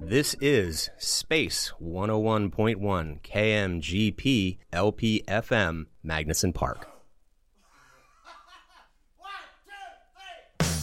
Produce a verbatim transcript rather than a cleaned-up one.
This is Space one oh one point one K M G P L P F M, Magnuson Park.